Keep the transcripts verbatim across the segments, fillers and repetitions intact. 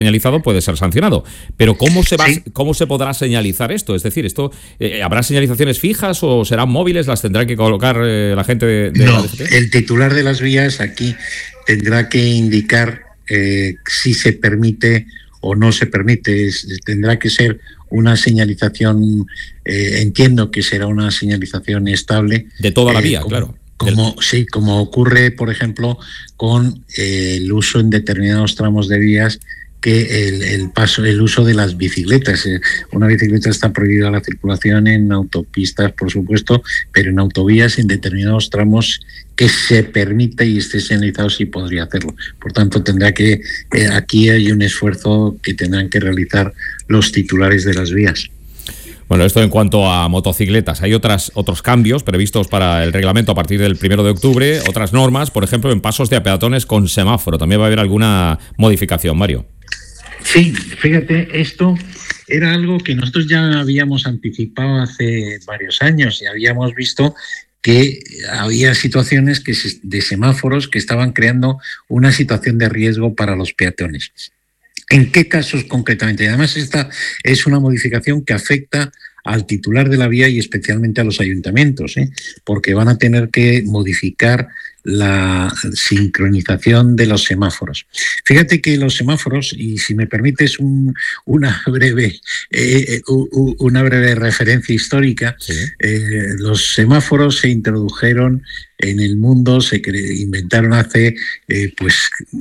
señalizado puede ser sancionado. Pero ¿cómo se va, Sí. cómo se podrá señalizar esto? Es decir, esto eh, ¿habrá señalizaciones fijas o serán móviles? ¿Las tendrá que colocar eh, la gente de, de No, la D G T? el titular de las vías aquí tendrá que indicar eh, si se permite o no se permite. Es, tendrá que ser una señalización, eh, entiendo que será una señalización estable. De toda la eh, vía, como, claro. Como, sí, como ocurre, por ejemplo, con eh, el uso en determinados tramos de vías, que el, el paso, el uso de las bicicletas. Una bicicleta está prohibida la circulación en autopistas, por supuesto, pero en autovías, en determinados tramos que se permite y esté señalizado, sí podría hacerlo. Por tanto, tendrá que, eh, aquí hay un esfuerzo que tendrán que realizar los titulares de las vías. Bueno, esto en cuanto a motocicletas. Hay otras, otros cambios previstos para el reglamento a partir del primero de octubre, otras normas, por ejemplo, en pasos de peatones con semáforo. También va a haber alguna modificación, Mario. Sí, fíjate, esto era algo que nosotros ya habíamos anticipado hace varios años y habíamos visto que había situaciones que se, de semáforos que estaban creando una situación de riesgo para los peatones. ¿En qué casos concretamente? Además, esta es una modificación que afecta al titular de la vía y especialmente a los ayuntamientos, ¿eh? Porque van a tener que modificar la sincronización de los semáforos. Fíjate que los semáforos, y si me permites un, una breve eh, una breve referencia histórica, sí. eh, los semáforos se introdujeron en el mundo, se inventaron hace eh, pues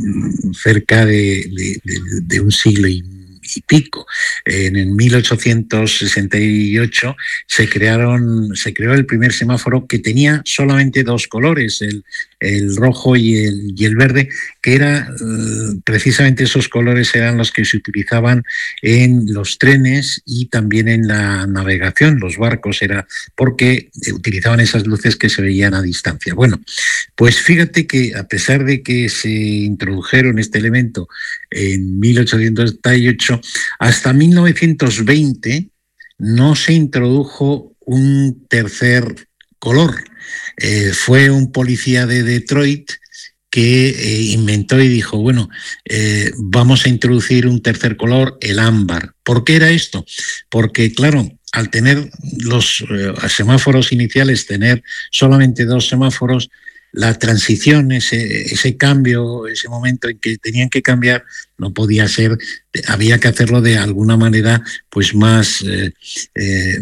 cerca de, de, de, de un siglo y y pico. En el mil ochocientos sesenta y ocho se crearon, se creó el primer semáforo que tenía solamente dos colores, el, el rojo y el, y el verde, que era uh, precisamente esos colores eran los que se utilizaban en los trenes y también en la navegación, los barcos, era porque utilizaban esas luces que se veían a distancia. Bueno, pues fíjate que a pesar de que se introdujeron este elemento en mil ochocientos setenta y ocho, hasta mil novecientos veinte no se introdujo un tercer color. Eh, fue un policía de Detroit que eh, inventó y dijo, bueno, eh, vamos a introducir un tercer color, el ámbar. ¿Por qué era esto? Porque, claro, al tener los eh, semáforos iniciales, tener solamente dos semáforos, la transición, ese, ese cambio, ese momento en que tenían que cambiar, no podía ser, había que hacerlo de alguna manera pues más eh, eh,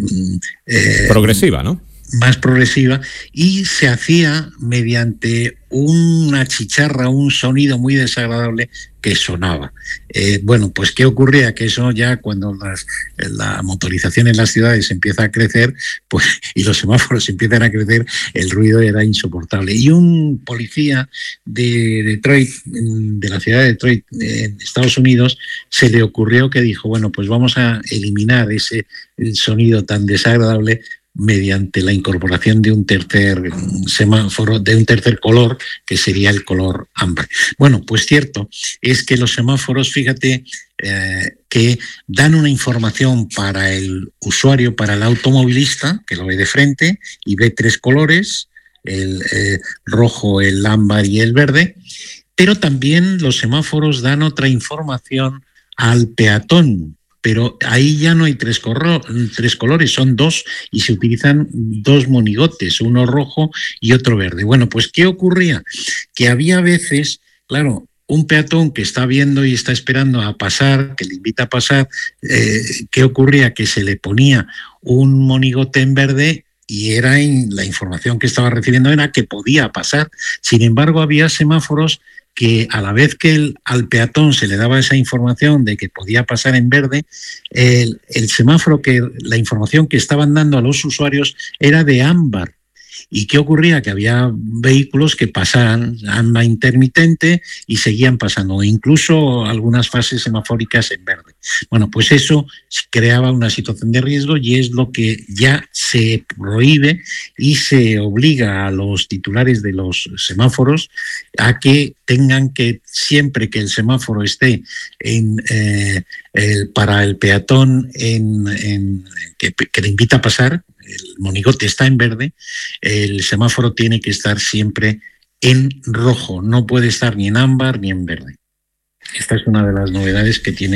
eh, progresiva, ¿no? Más progresiva, y se hacía mediante una chicharra, un sonido muy desagradable que sonaba. Eh, bueno, pues ¿qué ocurría? Que eso ya cuando las, la motorización en las ciudades empieza a crecer, pues, y los semáforos empiezan a crecer, el ruido era insoportable. Y un policía de Detroit, de la ciudad de Detroit, en Estados Unidos, se le ocurrió que dijo, bueno, pues vamos a eliminar ese sonido tan desagradable mediante la incorporación de un tercer semáforo, de un tercer color, que sería el color ámbar. Bueno, pues cierto es que los semáforos, fíjate, eh, que dan una información para el usuario, para el automovilista, que lo ve de frente y ve tres colores, el eh, rojo, el ámbar y el verde, pero también los semáforos dan otra información al peatón. Pero ahí ya no hay tres, corro, tres colores, son dos y se utilizan dos monigotes, uno rojo y otro verde. Bueno, pues ¿qué ocurría? Que había veces, claro, un peatón que está viendo y está esperando a pasar, que le invita a pasar, eh, ¿qué ocurría? Que se le ponía un monigote en verde y era en, la información que estaba recibiendo era que podía pasar. Sin embargo, había semáforos que a la vez que el, al peatón se le daba esa información de que podía pasar en verde, el, el semáforo, que la información que estaban dando a los usuarios era de ámbar. ¿Y qué ocurría? Que había vehículos que pasaban ámbar intermitente y seguían pasando, incluso algunas fases semafóricas en verde. Bueno, pues eso creaba una situación de riesgo y es lo que ya se prohíbe y se obliga a los titulares de los semáforos a que tengan que, siempre que el semáforo esté en, eh, el, para el peatón en, en, que, que le invita a pasar, el monigote está en verde, el semáforo tiene que estar siempre en rojo, no puede estar ni en ámbar ni en verde. Esta es una de las novedades que tiene